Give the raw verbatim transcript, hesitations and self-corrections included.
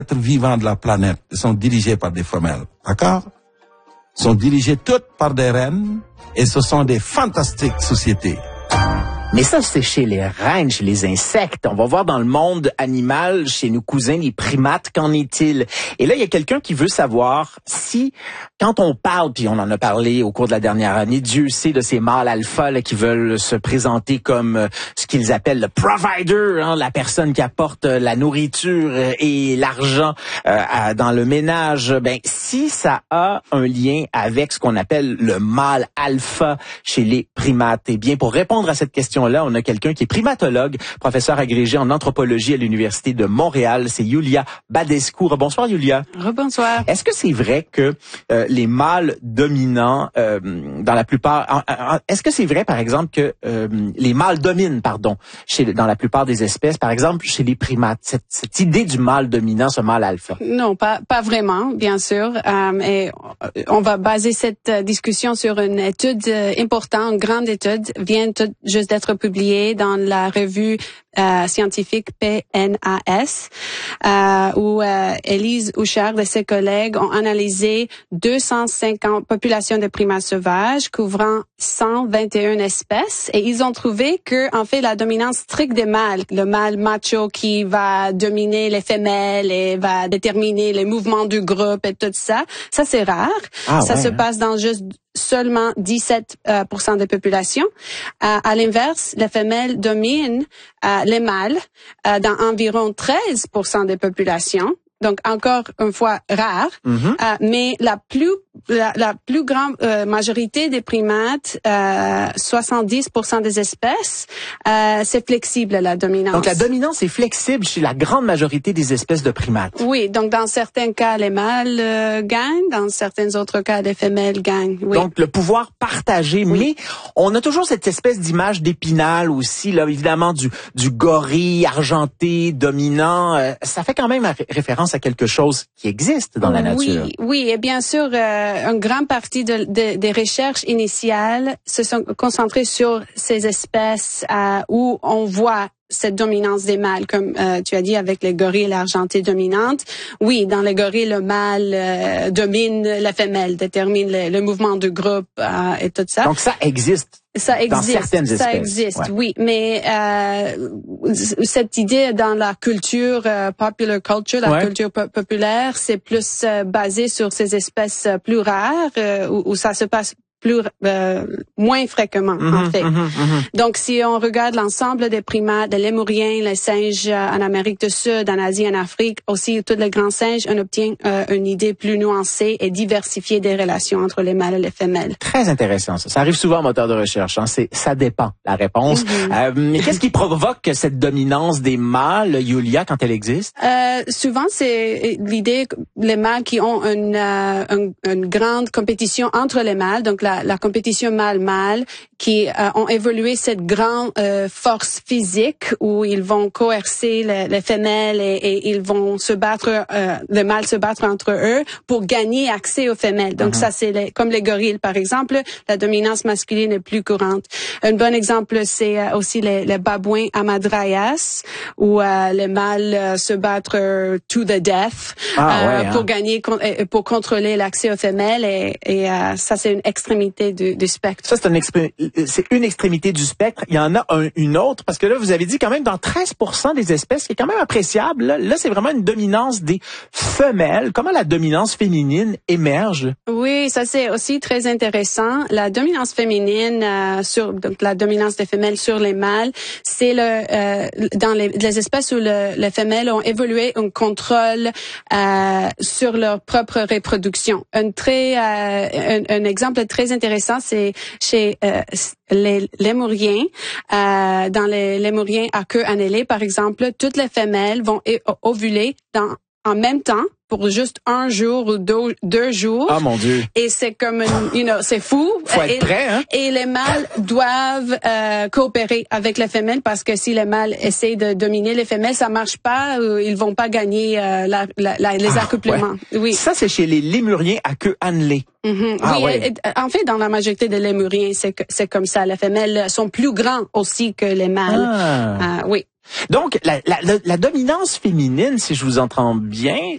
êtres vivants de la planète sont dirigés par des femelles, d'accord? Sont dirigés toutes par des reines et ce sont des fantastiques sociétés. Mais ça, c'est chez les reines, chez les insectes. On va voir dans le monde animal, chez nos cousins, les primates, qu'en est-il? Et là, il y a quelqu'un qui veut savoir si, quand on parle, puis on en a parlé au cours de la dernière année, Dieu sait de ces mâles alpha là, qui veulent se présenter comme euh, ce qu'ils appellent le provider, hein, la personne qui apporte euh, la nourriture et l'argent euh, à, dans le ménage. Ben, si ça a un lien avec ce qu'on appelle le mâle alpha chez les primates, eh bien, pour répondre à cette question là, on a quelqu'un qui est primatologue, professeur agrégé en anthropologie à l'Université de Montréal. C'est Yulia Badescu. Bonsoir, Yulia. Rebonsoir. Est-ce que c'est vrai que euh, les mâles dominants, euh, dans la plupart... En, en, est-ce que c'est vrai, par exemple, que euh, les mâles dominent, pardon, chez, dans la plupart des espèces, par exemple, chez les primates, cette, cette idée du mâle dominant, ce mâle alpha? Non, pas, pas vraiment, bien sûr. Euh, et on va baser cette discussion sur une étude importante, une grande étude, vient tout juste d'être publiée dans la revue euh, scientifique P N A S, euh, où euh, Élise Houchard et ses collègues ont analysé deux cent cinquante populations de primates sauvages couvrant cent vingt et une espèces, et ils ont trouvé que, en fait, la dominance stricte des mâles, le mâle macho qui va dominer les femelles et va déterminer les mouvements du groupe et tout ça, ça c'est rare. Ah, ça ouais, se hein? passe dans juste seulement dix-sept pour cent des populations. Euh, à l'inverse, les femelles dominent euh, les mâles euh, dans environ treize pour cent des populations. Donc encore une fois rare, mm-hmm. euh, mais la plus la, la plus grande euh, majorité des primates, euh, soixante-dix pour cent des espèces, euh, c'est flexible la dominance. Donc la dominance est flexible chez la grande majorité des espèces de primates. Oui, donc dans certains cas les mâles euh, gagnent, dans certains autres cas les femelles gagnent. Oui. Donc le pouvoir partagé, oui. Mais on a toujours cette espèce d'image d'épinal aussi, là évidemment du du gorille argenté dominant. Euh, ça fait quand même référence à quelque chose qui existe dans la nature. Oui, oui, et bien sûr, euh, une grande partie de, de, des recherches initiales se sont concentrées sur ces espèces euh, où on voit cette dominance des mâles, comme euh, tu as dit avec les gorilles argentées dominantes. Oui, dans les gorilles, le mâle euh, domine la femelle, détermine le, le mouvement du groupe euh, et tout ça. Donc ça existe. Ça existe, dans certaines espèces. Ça existe, ouais. oui. Mais euh, cette idée dans la culture euh, popular culture, la ouais. culture po- populaire, c'est plus euh, basé sur ces espèces euh, plus rares euh, où, où ça se passe plus euh, moins fréquemment mm-hmm, en fait. Mm-hmm, mm-hmm. Donc si on regarde l'ensemble des primates, les lémuriens, les singes euh, en Amérique du Sud, en Asie, en Afrique, aussi tous les grands singes, on obtient euh, une idée plus nuancée et diversifiée des relations entre les mâles et les femelles. Très intéressant ça. Ça arrive souvent en moteur de recherche. Hein. C'est ça dépend la réponse. Mm-hmm. Euh, mais qu'est-ce qui provoque cette dominance des mâles, Yulia, quand elle existe? Euh, souvent c'est l'idée les mâles qui ont une, euh, une, une grande compétition entre les mâles, donc la La, la compétition mâle-mâle qui euh, ont évolué cette grande euh, force physique où ils vont coercer les, les femelles et, et ils vont se battre, euh, les mâles se battre entre eux pour gagner accès aux femelles. Donc mm-hmm. ça c'est les, comme les gorilles par exemple, la dominance masculine est plus courante. Un bon exemple c'est euh, aussi les, les babouins Hamadryas où euh, les mâles euh, se battent euh, to the death ah, euh, ouais, hein. pour gagner pour contrôler l'accès aux femelles et, et euh, ça c'est une extrémité Du, du spectre. Ça, c'est une, expé- c'est une extrémité du spectre. Il y en a un, une autre, parce que là, vous avez dit quand même dans treize pour cent des espèces, qui est quand même appréciable. Là, là c'est vraiment une dominance des femelles. Comment la dominance féminine émerge? Oui, ça c'est aussi très intéressant. La dominance féminine euh, sur donc la dominance des femelles sur les mâles, c'est le euh, dans les, les espèces où le, les femelles ont évolué un contrôle euh, sur leur propre reproduction. Un très euh, un, un exemple très intéressant, c'est chez euh, les lémuriens. Euh, dans les lémuriens à queue annelée, par exemple, toutes les femelles vont ovuler dans en même temps pour juste un jour ou deux, deux jours. Ah, mon Dieu. Et c'est comme, une, you know, c'est fou. Faut être et, prêt, hein? Et les mâles doivent euh, coopérer avec les femelles parce que si les mâles essaient de dominer les femelles, ça marche pas. Euh, ils vont pas gagner euh, la, la, la, les ah, accouplements. Ouais. Oui. Ça, c'est chez les lémuriens à queue annelée. Mm-hmm. Ah, oui, ouais. En fait, dans la majorité des lémuriens, c'est, c'est comme ça. Les femelles sont plus grands aussi que les mâles. Ah. Euh, oui. Donc, la, la, la dominance féminine, si je vous entends bien,